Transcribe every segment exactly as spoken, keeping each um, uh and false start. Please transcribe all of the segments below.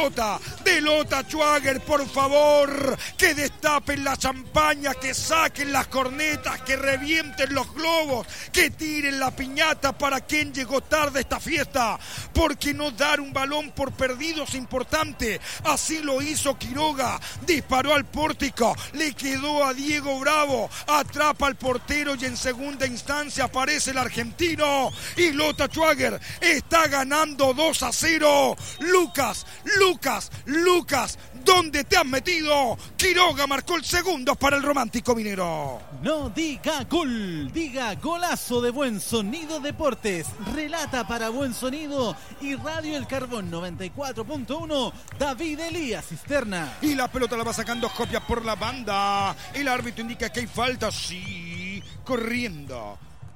pelota de Lota Schwager, por favor, que destapen la champaña, que saquen las cornetas, que revienten los globos, que tiren la piñata para quien llegó tarde a esta fiesta, porque no dar un balón por perdido es importante. Así lo hizo Quiroga, disparó al pórtico, le quedó a Diego Bravo, atrapa al portero y en segunda instancia aparece el argentino y Lota Schwager está ganando dos a cero. Lucas, Lucas, Lucas, ¿dónde te has metido? Quiroga marcó el segundo para el Romántico Minero. No diga gol, diga golazo de Buen Sonido Deportes. Relata para Buen Sonido y Radio El Carbón noventa y cuatro punto uno, David Elías Cisterna. Y la pelota la va sacando Copia por la banda. El árbitro indica que hay falta, sí, corriendo.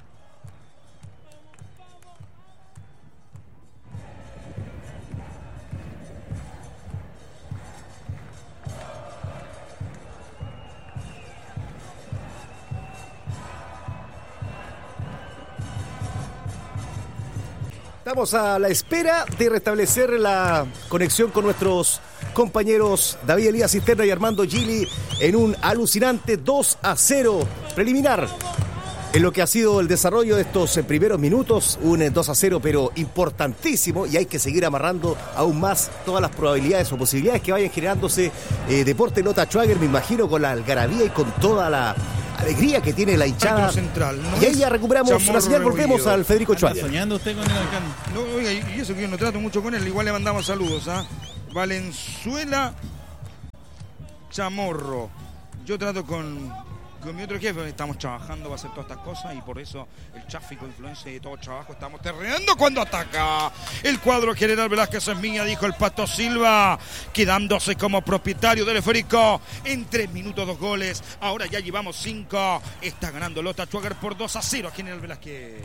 Estamos a la espera de restablecer la conexión con nuestros compañeros David Elías Cisterna y Armando Gili en un alucinante dos a cero preliminar en lo que ha sido el desarrollo de estos primeros minutos. Un dos a cero pero importantísimo, y hay que seguir amarrando aún más todas las probabilidades o posibilidades que vayan generándose. eh, Deporte Lota Schwager, me imagino, con la algarabía y con toda la alegría que tiene la hinchada central, ¿no? Y ahí ya recuperamos la señal, volvemos rehuido. al Federico Schwager. ¿Soñando usted con el alcalde? No, oiga, y eso que yo no trato mucho con él, igual le mandamos saludos, ¿ah? Valenzuela Chamorro. Yo trato con, con mi otro jefe, estamos trabajando para hacer todas estas cosas y por eso el tráfico, influencia y todo el trabajo estamos terreando cuando ataca. El cuadro general Velázquez es mía, dijo el Pato Silva, quedándose como propietario del esférico. En tres minutos, dos goles. Ahora ya llevamos cinco. Está ganando Lota Schwager por dos a cero. General Velázquez.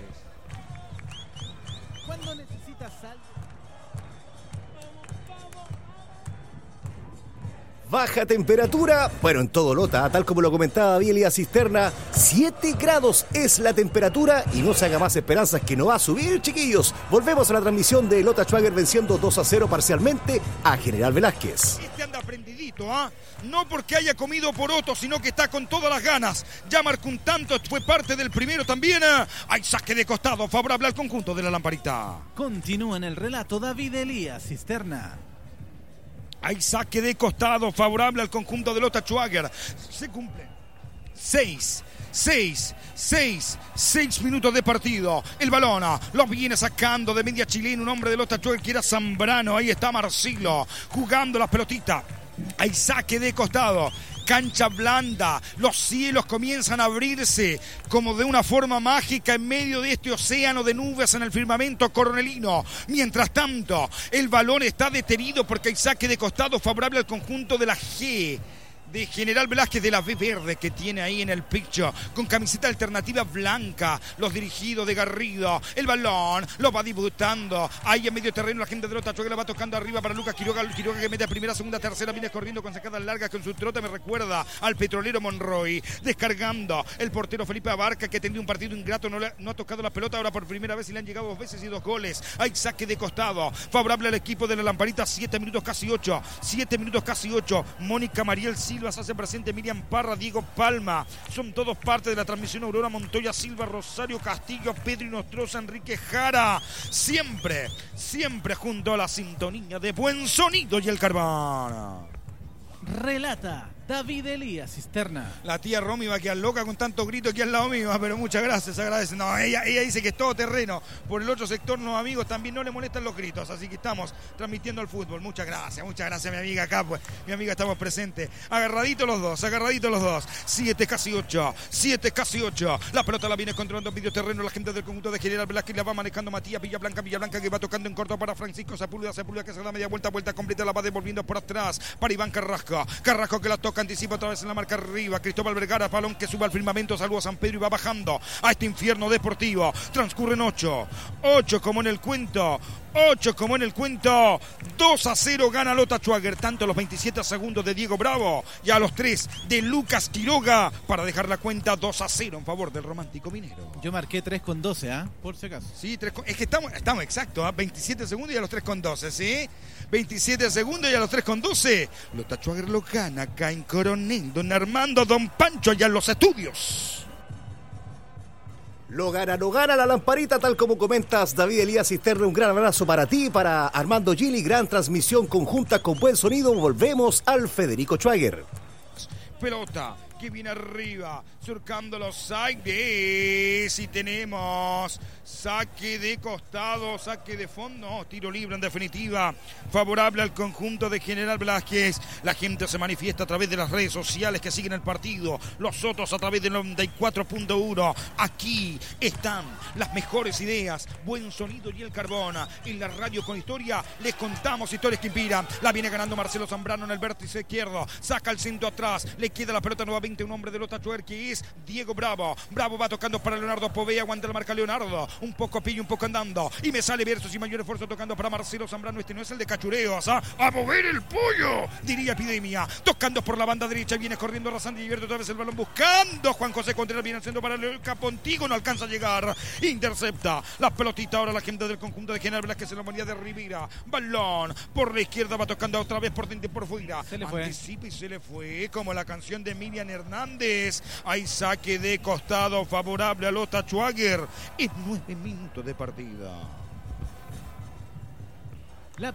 ¿Cuándo necesitas sal? Baja temperatura, bueno, en todo Lota, tal como lo comentaba David Elías Cisterna, siete grados es la temperatura y no se haga más esperanzas que no va a subir, chiquillos. Volvemos a la transmisión de Lota Schwager venciendo dos a cero parcialmente a General Velázquez. Este anda prendidito, ¿ah? ¿eh? No porque haya comido poroto, sino que está con todas las ganas. Ya marcó un tanto, fue parte del primero también. ¿eh? Hay saque de costado, favorable al conjunto de la Lamparita. Continúa en el relato David Elías Cisterna. Hay saque de costado favorable al conjunto de Lota Schwager. Se cumple. Seis, seis, seis, seis minutos de partido. El balón lo viene sacando de media chilena un hombre de Lota Schwager que era Zambrano. Ahí está Marcilo jugando las pelotitas. Hay saque de costado. Cancha blanda, los cielos comienzan a abrirse como de una forma mágica en medio de este océano de nubes en el firmamento cornelino. Mientras tanto, el balón está detenido porque hay saque de costado favorable al conjunto de la G de General Velázquez, de la B verde que tiene ahí en el pecho, con camiseta alternativa blanca, los dirigidos de Garrido. El balón lo va disputando ahí en medio terreno la gente de Lota Schwager, la va tocando arriba para Lucas Quiroga, Quiroga que mete a primera, segunda, tercera, viene corriendo con sacadas largas con su trote, me recuerda al petrolero Monroy, descargando el portero Felipe Abarca, que tendría un partido ingrato, no, le, no ha tocado la pelota ahora por primera vez y le han llegado dos veces y dos goles. Hay saque de costado favorable al equipo de la Lamparita. Siete minutos casi ocho, siete minutos casi ocho. Mónica Mariel Silva se hace presente, Miriam Parra, Diego Palma, son todos parte de la transmisión. Aurora Montoya Silva, Rosario Castillo, Pedro Inostroza, Enrique Jara, siempre, siempre junto a la sintonía de Buen Sonido y el Carbón. Relata David Elías Cisterna. La tía Romy va a quedar loca con tanto grito aquí al lado mío, pero muchas gracias, agradece. No, ella, ella dice que es todo terreno. Por el otro sector, los amigos también no le molestan los gritos, así que estamos transmitiendo el fútbol. Muchas gracias, muchas gracias, mi amiga acá, pues, mi amiga, estamos presentes. Agarraditos los dos, agarraditos los dos. Siete casi ocho, siete casi ocho. La pelota la viene controlando en medio terreno la gente del conjunto de General Velázquez, la va manejando Matías Villablanca, Villablanca que va tocando en corto para Francisco Sepúlveda, Sepúlveda que se da media vuelta, vuelta completa, la va devolviendo por atrás para Iván Carrasco. Carrasco que la toca toca, anticipa otra vez en la marca arriba. Cristóbal Vergara, balón que sube al firmamento. Saludos a San Pedro y va bajando a este infierno deportivo. Transcurren ocho. ocho como en el cuento. ocho como en el cuento. dos a cero gana Lota Schwager. Tanto a los veintisiete segundos de Diego Bravo y a los tres de Lucas Quiroga para dejar la cuenta dos a cero en favor del Romántico Minero. Yo marqué tres con doce, ¿ah? ¿eh? Por si acaso. Sí, tres con... es que estamos, estamos exactos, ¿eh? veintisiete segundos y a los tres con doce, ¿sí? veintisiete segundos y a los tres con doce. Lota Schwager lo gana acá en Coronel. Don Armando, Don Pancho allá en los estudios. Lo gana, lo gana la lamparita, tal como comentas, David Elías Cisterna. Un gran abrazo para ti, para Armando Gili. Gran transmisión conjunta con buen sonido. Volvemos al Federico Schwager. Pelota que viene arriba, surcando los aires y tenemos saque de costado, saque de fondo, tiro libre en definitiva, favorable al conjunto de General Velázquez. La gente se manifiesta a través de las redes sociales que siguen el partido, los otros a través del noventa y cuatro punto uno. Aquí están las mejores ideas, buen sonido y el carbón. En la radio con historia les contamos historias que inspiran. La viene ganando Marcelo Zambrano en el vértice izquierdo, saca el centro atrás, le queda la pelota nuevamente un hombre de Lota Schwager que es Diego Bravo. Bravo va tocando para Leonardo Poveda, aguanta la marca Leonardo, un poco pillo, un poco andando, y me sale versus y mayor esfuerzo tocando para Marcelo Zambrano. Este no es el de cachureos, ¿ah? A mover el pollo, diría Epidemia, tocando por la banda derecha, viene corriendo Razandi y Alberto, otra vez el balón buscando Juan José Contreras, viene haciendo para el Capontigo, no alcanza a llegar, intercepta la pelotita ahora la gente del conjunto de General Velázquez en la moneda de Rivera. Balón por la izquierda, va tocando otra vez por dentro y por fuera, se le fue. Anticipa y se le fue, como la canción de Miriam Hernández. Hay saque de costado favorable a Lota Schwager en nueve minutos de partida. La...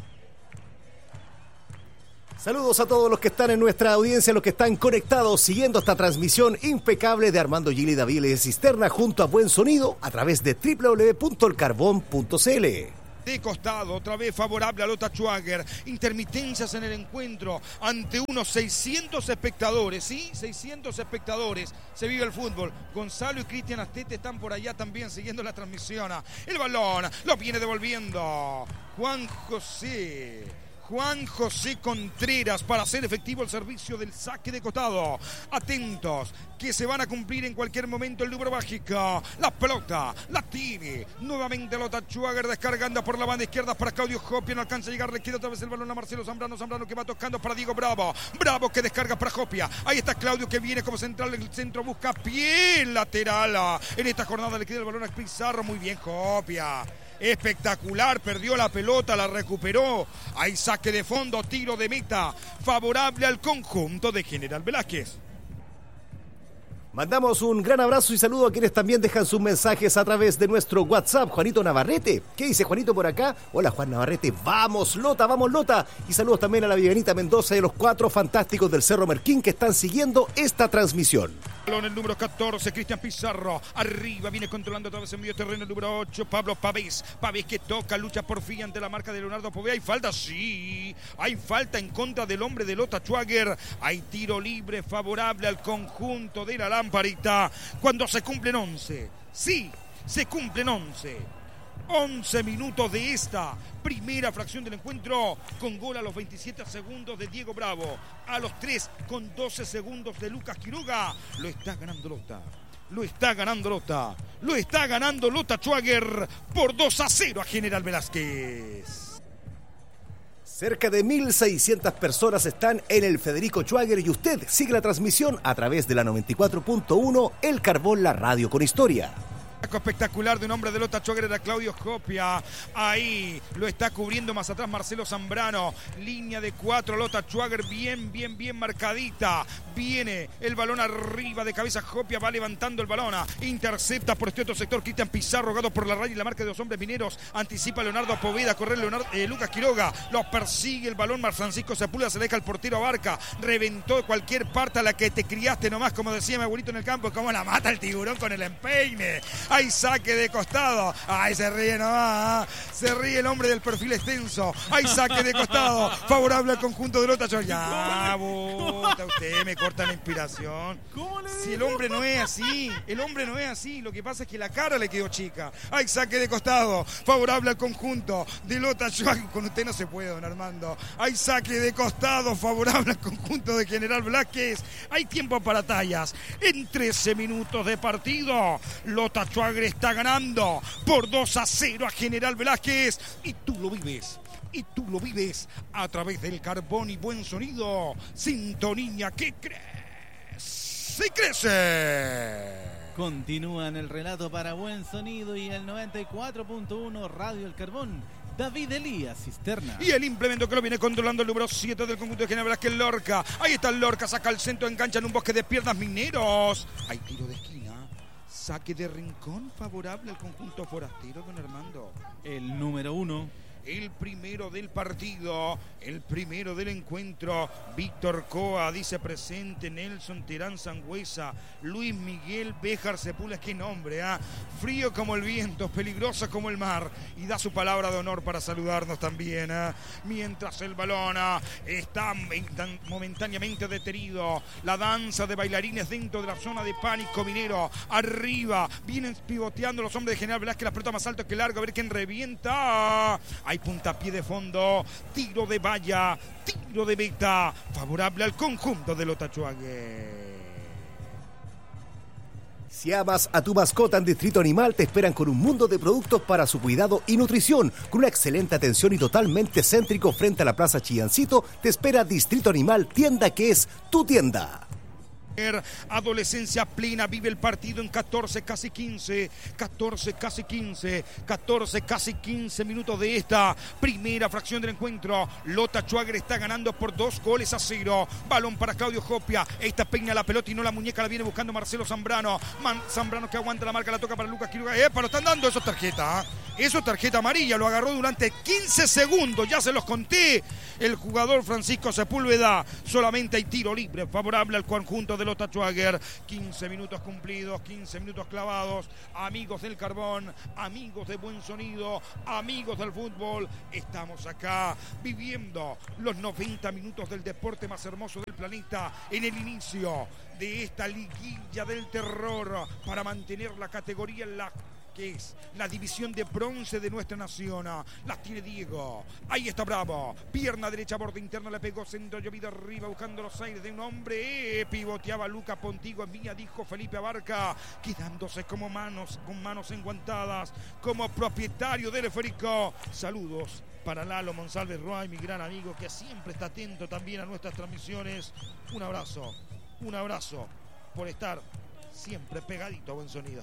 Saludos a todos los que están en nuestra audiencia, los que están conectados siguiendo esta transmisión impecable de Armando Gili y David Elías Cisterna junto a Buen Sonido a través de doble u doble u doble u punto el carbón punto c l. De costado, otra vez favorable a Lota Schwager. Intermitencias en el encuentro ante unos seiscientos espectadores, ¿sí? seiscientos espectadores. Se vive el fútbol. Gonzalo y Cristian Astete están por allá también siguiendo la transmisión. El balón lo viene devolviendo Juan José. Juan José Contreras para hacer efectivo el servicio del saque de costado. Atentos, que se van a cumplir en cualquier momento el número mágico. La pelota, la tiene. Nuevamente Lota Schwager descargando por la banda izquierda para Claudio Jopia. No alcanza a llegar, le queda otra vez el balón a Marcelo Zambrano. Zambrano que va tocando para Diego Bravo. Bravo que descarga para Jopia. Ahí está Claudio que viene como central. El centro busca pie lateral. En esta jornada le queda el balón a Pizarro. Muy bien Jopia. Espectacular, perdió la pelota, la recuperó. Hay saque de fondo, tiro de meta, favorable al conjunto de General Velázquez. Mandamos un gran abrazo y saludo a quienes también dejan sus mensajes a través de nuestro WhatsApp. Juanito Navarrete, ¿qué dice Juanito por acá? Hola Juan Navarrete, vamos Lota, vamos Lota. Y saludos también a la Vivianita Mendoza y los cuatro fantásticos del Cerro Merquín que están siguiendo esta transmisión. En el número catorce, Cristian Pizarro, arriba, viene controlando otra vez en medio terreno el número ocho, Pablo Pavés, Pavés que toca, lucha por fin ante la marca de Leonardo Poveda. ¿Hay falta? Sí, hay falta en contra del hombre de Lota Schwager. Hay tiro libre favorable al conjunto de la lamparita cuando se cumplen once. Sí, se cumplen once. once minutos de esta primera fracción del encuentro, con gol a los veintisiete segundos de Diego Bravo, a los tres con doce segundos de Lucas Quiroga. Lo está ganando Lota, lo está ganando Lota, lo está ganando Lota Schwager por dos a cero a General Velázquez. Cerca de mil seiscientas personas están en el Federico Schwager y usted sigue la transmisión a través de la noventa y cuatro punto uno, El Carbón, la radio con historia. Espectacular de un hombre de Lota Schwager era Claudio Jopia. Ahí lo está cubriendo más atrás Marcelo Zambrano. Línea de cuatro, Lota Schwager bien, bien, bien marcadita. Viene el balón arriba de cabeza. Jopia va levantando el balón. Intercepta por este otro sector. Cristian Pizarro, rogado por la raya y la marca de los hombres mineros. Anticipa Leonardo Poveda. Correr Leonardo, eh, Lucas Quiroga. Los persigue el balón. Mar Francisco Sepúlveda se deja el portero Abarca. Reventó de cualquier parte a la que te criaste nomás, como decía mi abuelito en el campo. Como la mata el tiburón con el empeine. Hay saque de costado. Ay, se ríe nomás. Se ríe el hombre del perfil extenso. Hay saque de costado. Favorable al conjunto de Lota Schwager. Ya, bota, usted me corta la inspiración. Si el hombre no es así. El hombre no es así. Lo que pasa es que la cara le quedó chica. Hay saque de costado. Favorable al conjunto de Lota Schwager. Con usted no se puede, don Armando. Hay saque de costado. Favorable al conjunto de General Velázquez. Hay tiempo para tallas. En trece minutos de partido, Lota Schwager está ganando por dos a cero a General Velázquez. Y tú lo vives. Y tú lo vives a través del carbón y buen sonido. Sintonía que crece y crece. Continúa en el relato para buen sonido y el noventa y cuatro punto uno Radio El Carbón. David Elías Cisterna. Y el implemento que lo viene controlando el número siete del conjunto de General Velázquez, Lorca. Ahí está el Lorca, saca el centro, engancha en un bosque de piernas Mineros. Hay tiro de esquina. Saque de rincón favorable al conjunto forastero, don Armando. El número uno. El primero del partido, el primero del encuentro, Víctor Coa, dice presente, Nelson Terán Sangüesa, Luis Miguel Béjar Sepúlveda, qué nombre, ¿ah? ¿eh? Frío como el viento, peligroso como el mar, y da su palabra de honor para saludarnos también, ¿eh? Mientras el balón ¿eh? está momentáneamente detenido, la danza de bailarines dentro de la zona de pánico minero, arriba, vienen pivoteando los hombres de General Velázquez, la pelota más alta que larga, a ver quién revienta. Hay puntapié de fondo, tiro de valla, tiro de meta, favorable al conjunto de Lota Schwager. Si amas a tu mascota en Distrito Animal, te esperan con un mundo de productos para su cuidado y nutrición. Con una excelente atención y totalmente céntrico frente a la Plaza Chillancito, te espera Distrito Animal, tienda que es tu tienda. Adolescencia plena, vive el partido en catorce, casi quince, catorce, casi quince, catorce, casi quince minutos de esta primera fracción del encuentro. Lota Schwager está ganando por dos goles a cero. Balón para Claudio Jopia. Esta peina la pelota y no la muñeca, la viene buscando Marcelo Zambrano. Man, Zambrano que aguanta la marca, la toca para Lucas Quiroga. ¡Epa! Lo están dando, eso es tarjeta. ¿eh? Eso es tarjeta amarilla, lo agarró durante quince segundos, ya se los conté. El jugador Francisco Sepúlveda. Solamente hay tiro libre favorable al conjunto de Lota Schwager. quince minutos cumplidos, quince minutos clavados. Amigos del carbón, amigos de buen sonido, amigos del fútbol, estamos acá viviendo los noventa minutos del deporte más hermoso del planeta en el inicio de esta liguilla del terror para mantener la categoría en la que es la división de bronce de nuestra nación. La tiene Diego, ahí está Bravo, pierna derecha, borde interno, le pegó centro, llovido arriba buscando los aires de un hombre, eh, pivoteaba Luca Pontigo, en mía dijo Felipe Abarca, quedándose como manos, con manos enguantadas, como propietario del esférico. Saludos para Lalo Monsalve Roy, mi gran amigo que siempre está atento también a nuestras transmisiones. Un abrazo, un abrazo por estar siempre pegadito a buen sonido.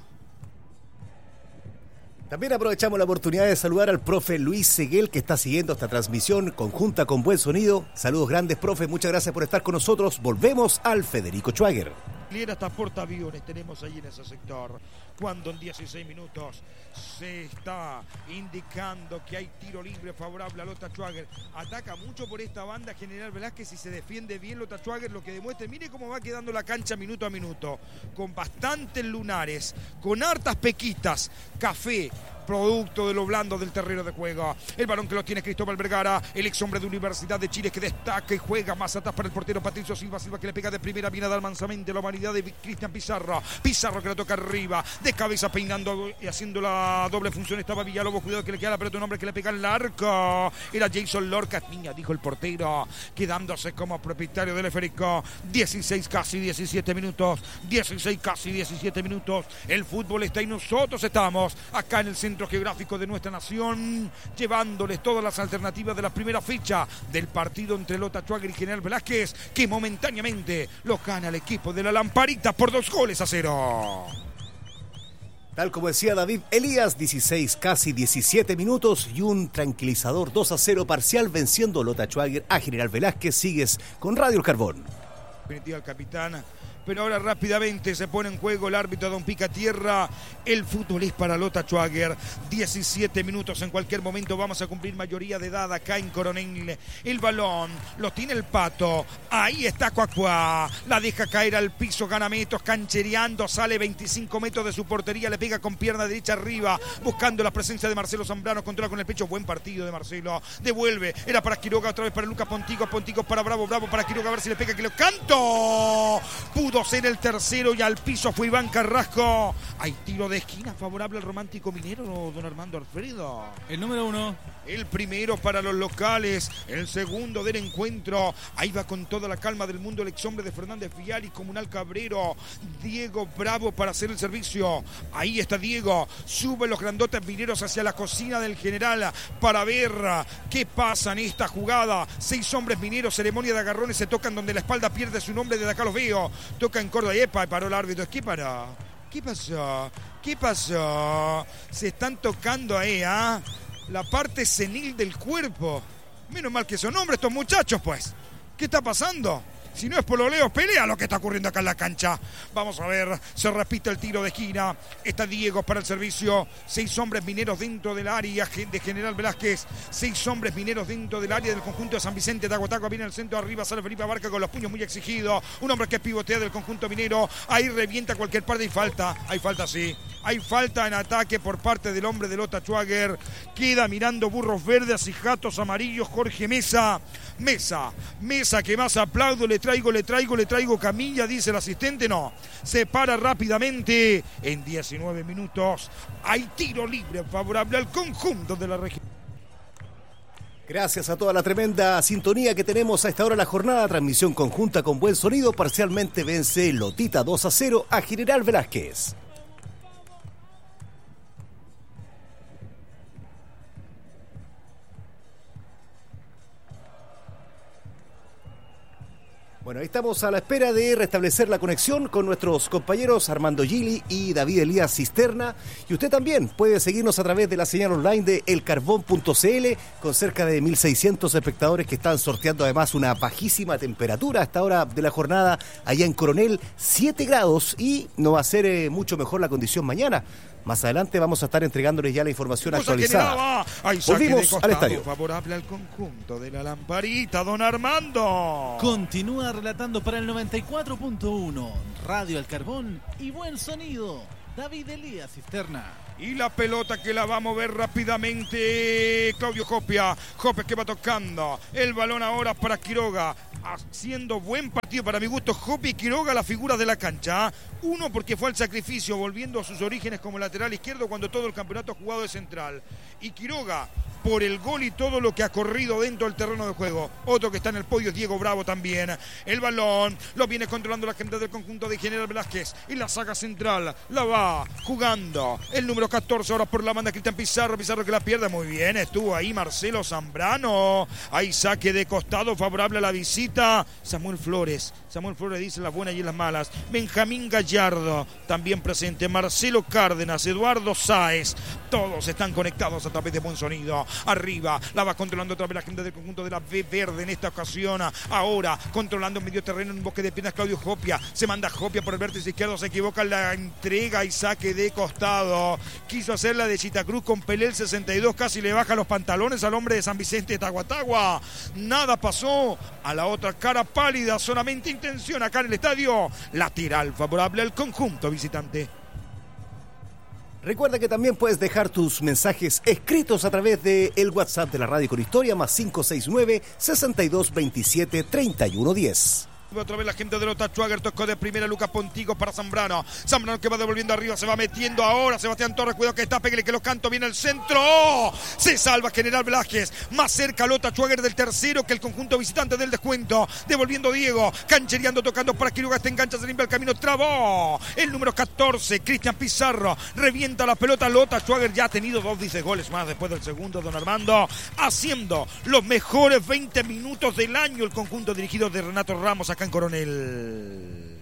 También aprovechamos la oportunidad de saludar al profe Luis Seguel, que está siguiendo esta transmisión conjunta con buen sonido. Saludos grandes, profe, muchas gracias por estar con nosotros. Volvemos al Federico Schwager. Hasta portaaviones tenemos ahí en ese sector, cuando en dieciséis minutos se está indicando que hay tiro libre favorable a Lota Schwager. Ataca mucho por esta banda General Velázquez y se defiende bien Lota Schwager, lo que demuestra, mire cómo va quedando la cancha minuto a minuto, con bastantes lunares, con hartas pequitas, café, producto de lo blando del terreno de juego. El balón que lo tiene Cristóbal Vergara, el ex hombre de Universidad de Chile, que destaca y juega más atrás para el portero Patricio Silva. Silva que le pega de primera, viene a dar mansamente la humanidad de Cristian Pizarro. Pizarro que lo toca arriba, de cabeza peinando y haciendo la doble función. Estaba Villalobos, cuidado que le queda la pelota, un hombre que le pega el arco. Era Jason Lorca, niña, dijo el portero, quedándose como propietario del esférico. dieciséis, casi diecisiete minutos. dieciséis, casi diecisiete minutos. El fútbol está y nosotros estamos acá en el centro geográfico de nuestra nación, llevándoles todas las alternativas de la primera fecha del partido entre Lota Schwager y General Velázquez, que momentáneamente lo gana el equipo de la Lamparita por dos goles a cero. Tal como decía David Elías, dieciséis, casi diecisiete minutos y un tranquilizador dos a cero parcial venciendo Lota Schwager a General Velázquez. Sigues con Radio El Carbón. Definitiva el capitán pero ahora rápidamente se pone en juego el árbitro Don Pica Tierra. El fútbol es para Lota Schwager. diecisiete minutos, en cualquier momento vamos a cumplir mayoría de edad acá en Coronel. El balón lo tiene el Pato. Ahí está Cuacuá. La deja caer al piso, gana metros, canchereando, sale veinticinco metros de su portería, le pega con pierna derecha arriba, buscando la presencia de Marcelo Zambrano, controla con el pecho, buen partido de Marcelo, devuelve, era para Quiroga, otra vez para Lucas Pontigo, Pontigo para Bravo, Bravo para Quiroga, a ver si le pega, que lo canto, pudo ser el tercero y al piso fue Iván Carrasco. Hay tiro de esquina favorable al Romántico Minero, don Armando Alfredo. El número uno. El primero para los locales, el segundo del encuentro. Ahí va con toda la calma del mundo el ex hombre de Fernández Fial y Comunal Cabrero, Diego Bravo para hacer el servicio. Ahí está Diego, sube los grandotes mineros hacia la cocina del general para ver qué pasa en esta jugada. Seis hombres mineros, ceremonia de agarrones, se tocan donde la espalda pierde su nombre, desde acá los veo. Toca en Córdoba y epa, y paró el árbitro. ¿Qué para? ¿Qué pasó? ¿Qué pasó? Se están tocando ahí, ¿ah? ¿eh? La parte senil del cuerpo. Menos mal que son hombres estos muchachos, pues. ¿Qué está pasando? Si no es pololeo, pelea lo que está ocurriendo acá en la cancha. Vamos a ver, se repite el tiro de esquina. Está Diego para el servicio. Seis hombres mineros dentro del área de General Velázquez. Seis hombres mineros dentro del área del conjunto de San Vicente. Taguataco viene al centro, arriba sale Felipe Abarca con los puños muy exigidos. Un hombre que pivotea del conjunto minero. Ahí revienta cualquier parte y falta. Hay falta, sí. Hay falta en ataque por parte del hombre de Lota Schwager. Queda mirando burros verdes y gatos amarillos Jorge Mesa. Mesa, Mesa que más aplaudo, le traigo, le traigo, le traigo Camilla, dice el asistente, no. Se para rápidamente en diecinueve minutos. Hay tiro libre favorable al conjunto de la región. Gracias a toda la tremenda sintonía que tenemos a esta hora de la jornada. Transmisión conjunta con buen sonido. Parcialmente vence Lotita dos a cero a General Velázquez. Bueno, ahí estamos a la espera de restablecer la conexión con nuestros compañeros Armando Gili y David Elías Cisterna. Y usted también puede seguirnos a través de la señal online de el carbón punto c l con cerca de mil seiscientos espectadores que están sorteando además una bajísima temperatura a esta hora de la jornada allá en Coronel, siete grados, y no va a ser eh, mucho mejor la condición mañana. Más adelante vamos a estar entregándoles ya la información actualizada. Volvimos al estadio. Favorable al conjunto de la Lamparita, don Armando. Continúa relatando para el noventa y cuatro punto uno, Radio El Carbón y buen sonido, David Elías Cisterna. Y la pelota que la va a mover rápidamente Claudio Jopia. Jopia que va tocando. El balón ahora para Quiroga. Haciendo buen partido para mi gusto. Jopia y Quiroga, la figura de la cancha. Uno porque fue al sacrificio, volviendo a sus orígenes como lateral izquierdo cuando todo el campeonato ha jugado de central. Y Quiroga por el gol y todo lo que ha corrido dentro del terreno de juego. Otro que está en el podio, Diego Bravo también. El balón lo viene controlando la gente del conjunto de General Velázquez. Y la saga central la va jugando el número catorce ahora por la banda Cristian Pizarro. Pizarro que la pierde muy bien. Estuvo ahí Marcelo Zambrano. Hay saque de costado favorable a la visita. Samuel Flores. Samuel Flores dice las buenas y las malas. Benjamín Gallardo también presente. Marcelo Cárdenas, Eduardo Sáez. Todos están conectados a través de buen sonido. Arriba, la va controlando otra vez la gente del conjunto de la B Verde en esta ocasión. Ahora, controlando en medio terreno en un bosque de piernas Claudio Jopia. Se manda Jopia por el vértice izquierdo, se equivoca la entrega y saque de costado. Quiso hacer la de Chitacruz con Pelé el sesenta y dos, casi le baja los pantalones al hombre de San Vicente de Taguatagua. Nada pasó. A la otra cara pálida, solamente intención acá en el estadio. Lateral favorable al conjunto visitante. Recuerda que también puedes dejar tus mensajes escritos a través de el WhatsApp de la radio con historia más cinco seis nueve, seis dos dos siete, tres uno uno cero. Otra vez la gente de Lota Schwager, tocó de primera Lucas Pontigo para Zambrano. Zambrano que va devolviendo arriba, se va metiendo ahora Sebastián Torres, cuidado que está, pégale que lo canto, viene el centro. ¡Oh! Se salva General Velázquez, más cerca Lota Schwager del tercero que el conjunto visitante del descuento. Devolviendo Diego, canchereando, tocando para Quiroga, este engancha, se limpia el camino, trabó. El número catorce, Cristian Pizarro, revienta la pelota. Lota Schwager ya ha tenido dos, dice, goles más después del segundo, don Armando, haciendo los mejores veinte minutos del año el conjunto dirigido de Renato Ramos acá en Coronel.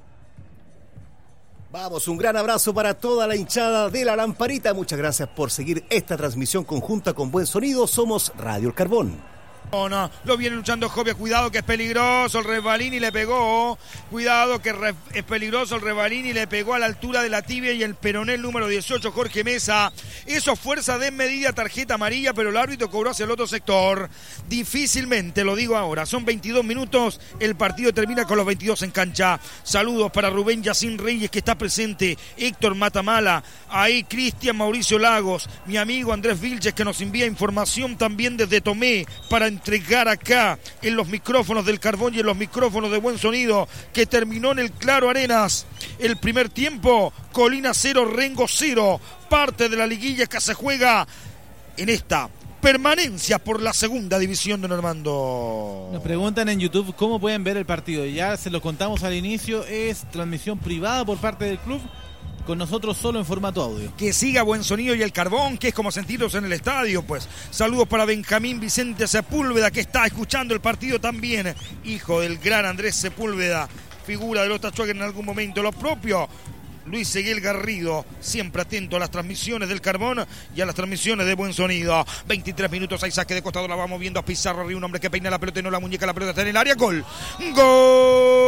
Vamos, un gran abrazo para toda la hinchada de la Lamparita. Muchas gracias por seguir esta transmisión conjunta con buen sonido. Somos Radio El Carbón. No, lo viene luchando Jovia, cuidado que es peligroso, el Resbalini le pegó, cuidado que re, es peligroso, el Resbalini le pegó a la altura de la tibia y el peroné número dieciocho, Jorge Mesa. Eso fuerza desmedida, tarjeta amarilla, pero el árbitro cobró hacia el otro sector. Difícilmente, lo digo ahora, son veintidós minutos, el partido termina con los veintidós en cancha. Saludos para Rubén Yacín Reyes que está presente, Héctor Matamala, ahí Cristian Mauricio Lagos, mi amigo Andrés Vilches que nos envía información también desde Tomé para entregar acá en los micrófonos del Carbón y en los micrófonos de Buen Sonido, que terminó en el Claro Arenas el primer tiempo, Colina cero, Rengo cero, parte de la liguilla que se juega en esta permanencia por la segunda división, don Armando. Nos preguntan en YouTube cómo pueden ver el partido, ya se lo contamos al inicio, es transmisión privada por parte del club, con nosotros solo en formato audio. Que siga Buen Sonido y el Carbón, que es como sentirlos en el estadio, pues. Saludos para Benjamín Vicente Sepúlveda, que está escuchando el partido también. Hijo del gran Andrés Sepúlveda, figura de los Tachuagues en algún momento. Lo propio, Luis Seguel Garrido, siempre atento a las transmisiones del Carbón y a las transmisiones de Buen Sonido. veintitrés minutos, hay saque de costado, la vamos viendo a Pizarro arriba, un hombre que peina la pelota y no la muñeca, la pelota está en el área. Gol. Gol.